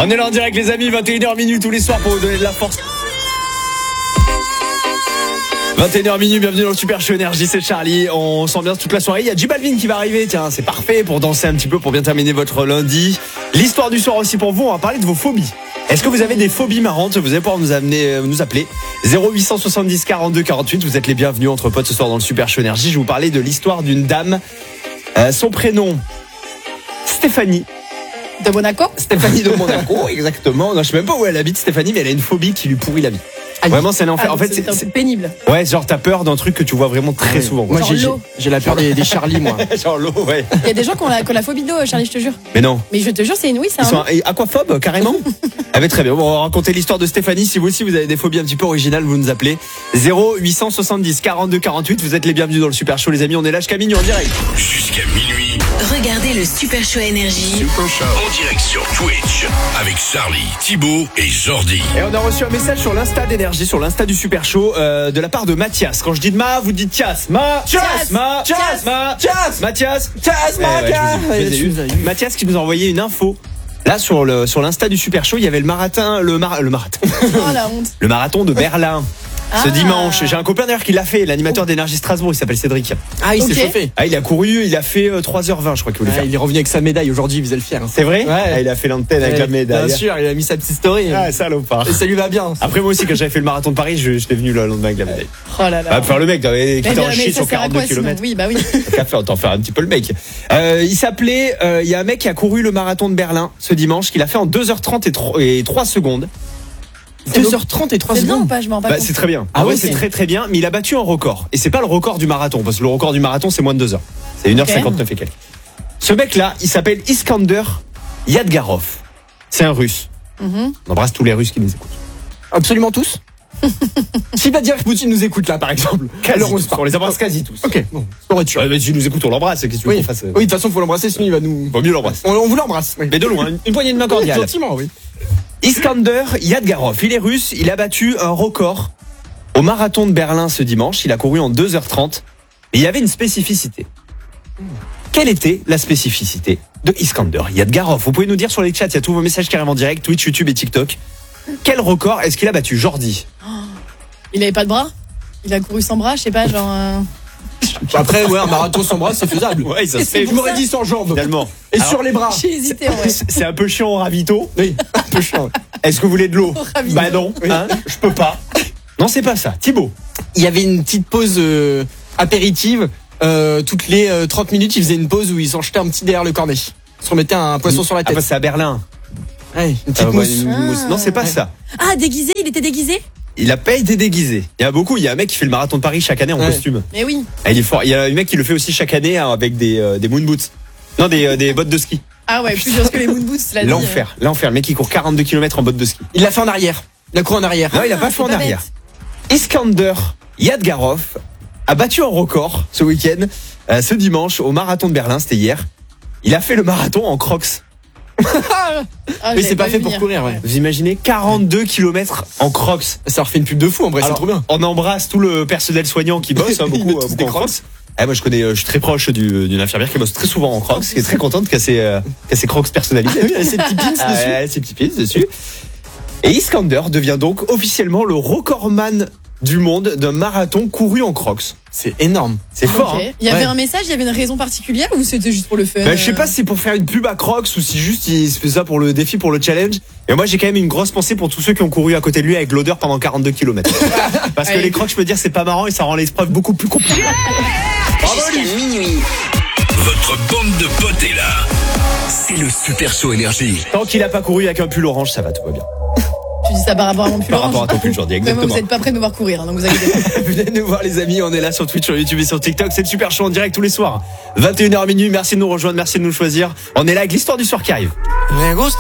On est là en direct les amis, 21h minuit tous les soirs pour vous donner de la force. 21h minuit, bienvenue dans le Super Show Énergie, c'est Charlie. On s'ambiance toute la soirée. Il y a J Balvin qui va arriver, tiens, c'est parfait pour danser un petit peu, pour bien terminer votre lundi. L'histoire du soir aussi pour vous, on va parler de vos phobies. Est-ce que vous avez des phobies marrantes? Vous allez pouvoir nous appeler 0870 42 48. Vous êtes les bienvenus entre potes ce soir dans le Super Show Énergie. Je vais vous parler de l'histoire d'une dame. Son prénom, Stéphanie. De Monaco? Stéphanie de Monaco, exactement. Non, je sais même pas où elle habite, Stéphanie, mais elle a une phobie qui lui pourrit la vie. Vraiment, c'est l'enfer. En fait, c'est pénible. Ouais, genre t'as peur d'un truc que tu vois vraiment très souvent. Moi, j'ai la peur des Charlie, moi. Genre l'eau, ouais. Il y a des gens qui ont la phobie de l'eau, Charlie, je te jure. Mais non. Mais je te jure, c'est une Ils sont aquaphobes, carrément. Ah mais très bien. Bon, on va raconter l'histoire de Stéphanie. Si vous aussi vous avez des phobies un petit peu originales, vous nous appelez 0870 42 48. Vous êtes les bienvenus dans le Super Show, les amis. On est là jusqu'à minuit en direct. Jusqu'à minuit. Regardez le Super Show Énergie. Super Show. En direct sur Twitch avec Charlie, Thibaut et Jordi. Et on a reçu un message sur l'Insta d'Énergie, sur l'Insta du Super Show, de la part de Mathias. Quand je dis de Ma, vous dites Tias. Mathias qui nous a envoyé une info. Là sur l'Insta du Super Show, il y avait le marathon. Oh la honte. Le marathon de Berlin. Ce dimanche, j'ai un copain d'ailleurs qui l'a fait, l'animateur d'Énergie Strasbourg, il s'appelle Cédric. Ah, il s'est chauffé. Ah, il a couru, il a fait 3h20, je crois qu'il voulait faire. Il est revenu avec sa médaille aujourd'hui, il faisait le fier. C'est vrai? Ouais. Ah, il a fait l'antenne avec la médaille. Bien sûr, il a mis sa petite story. Ah, salopard. Et ça lui va bien. Après, moi aussi, quand j'avais fait le marathon de Paris, j'étais venu le lendemain avec la médaille. Oh là là. Bah, faire le mec, qui était en Mais chier ça sur sert à 42 quoi, sinon? km. Oui, bah oui. Autant faire un petit peu le mec. Il s'appelait, il y a un mec qui a couru le marathon de Berlin ce dimanche, qu'il a fait en 2h30 et 3 secondes. 2h30 et 3 C'est bien ou secondes. pas? Je m'en rends pas compte. C'est très bien. Ah ouais, c'est c'est très très bien, mais il a battu un record. Et c'est pas le record du marathon, parce que le record du marathon, c'est moins de 2 heures. C'est 1h59 et quelques. Ce mec-là, il s'appelle Iskander Yadgarov. C'est un russe. On embrasse tous les Russes qui nous écoutent. Absolument tous. Si Vladimir Poutine nous écoute là, par exemple. Quasi Alors tous. On les embrasse quasi tous. Ok, bon, pour être sûr. Ouais, mais si nous écoute, on l'embrasse. Qu'est-ce que tu veux qu'on fasse? Oui, de toute façon, faut l'embrasser, sinon il va nous. Vaut mieux l'embrasser. On vous l'embrasse. Oui. Mais de loin, une poignée de main cordiale. Gentiment, oui. Iskander Yadgarov, il est russe, il a battu un record au marathon de Berlin ce dimanche, il a couru en 2h30, mais il y avait une spécificité. Quelle était la spécificité de Iskander Yadgarov? Vous pouvez nous dire sur les chats, il y a tous vos messages carrément en direct, Twitch, YouTube et TikTok. Quel record est-ce qu'il a battu, Jordi? Il avait pas de bras? Il a couru sans bras, je sais pas, genre. Après, ouais, un marathon sans bras, c'est faisable. Ouais, ça se C'est fait. pour Je m'aurais ça. dit sans jambes. Finalement. Et Alors, sur les bras. J'ai hésité, ouais. C'est un peu chiant au ravito. Oui, un peu chiant. Est-ce que vous voulez de l'eau? Au ravito. Bah non, hein, je peux pas. Non, c'est pas ça. Thibaut. Il y avait une petite pause apéritive. Toutes les 30 minutes, il faisait une pause où il s'en jetait un petit derrière le cornet. Il se remettait un poisson sur la Ah tête. bah c'est à Berlin. Ouais, une petite mousse. Une mousse. Non, c'est pas Ouais. ça. Ah, déguisé? Il était déguisé? Il a pas été déguisé. Il y a beaucoup. Il y a un mec qui fait le marathon de Paris chaque année en Ouais. costume. Mais oui. Ah, il est fort. Il y a un mec qui le fait aussi chaque année avec des moon boots. Non, des bottes de ski. Ah ouais, plus dur que les moon boots, là. L'enfer. L'enfer. Le mec qui court 42 km en bottes de ski. Il l'a fait en arrière. Il a couru en arrière. Non, il a pas c'est fait en pas arrière. Iskander Yadgarov a battu un record ce week-end, ce dimanche au marathon de Berlin. C'était hier. Il a fait le marathon en Crocs. Ah, Mais j'avais c'est pas fait vu pour venir. courir, ouais. Vous imaginez 42 km en Crocs. Ça leur fait une pub de fou en vrai, c'est Alors, trop bien. on embrasse tout le personnel soignant qui bosse, hein, beaucoup, Tous beaucoup des en Crocs. Crocs. Ah, moi je suis très proche d'une infirmière qui bosse très souvent en Crocs, qui est très contente qu'elle ses Crocs personnalisés. Oui, avec ses petits pins Ah dessus. ouais, ses petits pins dessus. Et Iskander devient donc officiellement le recordman du monde d'un marathon couru en Crocs. C'est énorme. C'est fort. Ok. Hein. Il y avait Ouais. un message, il y avait une raison particulière ou c'était juste pour le fun? Ben, je sais pas si c'est pour faire une pub à Crocs ou si juste il se fait ça pour le défi, pour le challenge. Et moi j'ai quand même une grosse pensée pour tous ceux qui ont couru à côté de lui avec l'odeur pendant 42 km. Parce que Ouais. les Crocs, je peux dire, c'est pas marrant et ça rend l'épreuve beaucoup plus compliquée. Jusqu'à minuit. Votre bande de potes est là. C'est le Super Show Énergie. Tant qu'il a pas couru avec un pull orange, ça va, tout va bien. Tu dis ça par rapport à mon pull Par orange? rapport à ton pull, Jordi, Mais moi, exactement. vous êtes pas prêts de me voir courir, hein, donc vous inquiétez pas. Venez nous voir les amis, on est là sur Twitch, sur YouTube et sur TikTok, c'est le Super Show en direct tous les soirs. 21h minuit, merci de nous rejoindre, merci de nous choisir. On est là avec l'histoire du soir qui arrive. Me gusta